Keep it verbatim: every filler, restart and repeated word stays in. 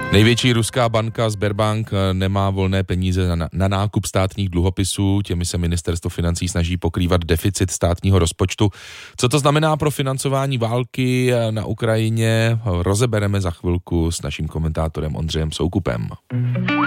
Největší ruská banka Sberbank nemá volné peníze na, na nákup státních dluhopisů, těmi se ministerstvo financí snaží pokrývat deficit státního rozpočtu. Co to znamená pro financování války na Ukrajině, rozebereme za chvilku s naším komentátorem Ondřejem Soukupem.